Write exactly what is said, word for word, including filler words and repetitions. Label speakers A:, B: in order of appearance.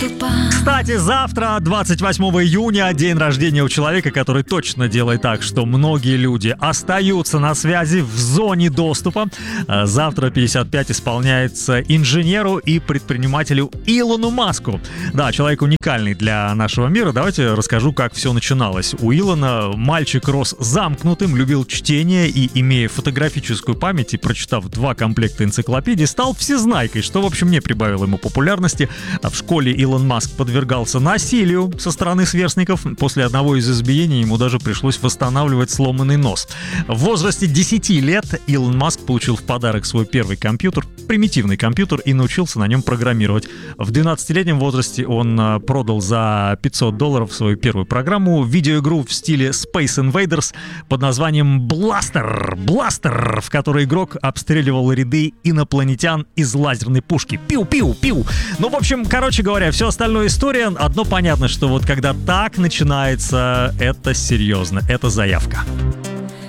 A: Кстати, завтра, двадцать восьмого июня, день рождения у человека, который точно делает так, что многие люди остаются на связи в зоне доступа. Завтра пятьдесят пять исполняется инженеру и предпринимателю Илону Маску. Да, человек уникальный для нашего мира. Давайте расскажу, как все начиналось. У Илона мальчик рос замкнутым, любил чтение и, имея фотографическую память и прочитав два комплекта энциклопедии, стал всезнайкой, что, в общем, не прибавило ему популярности. А в школе Илон Маск подвергался насилию со стороны сверстников. После одного из избиений ему даже пришлось восстанавливать сломанный нос. В возрасте десяти лет Илон Маск получил в подарок свой первый компьютер, примитивный компьютер, и научился на нем программировать. В двенадцатилетнем возрасте он продал за пятьсот долларов свою первую программу, видеоигру в стиле Space Invaders под названием Blaster, Blaster, в которой игрок обстреливал ряды инопланетян из лазерной пушки. Пиу-пиу-пиу. Ну, в общем, короче говоря, все остальное история. Одно понятно, что вот когда так начинается, это серьезно, это заявка.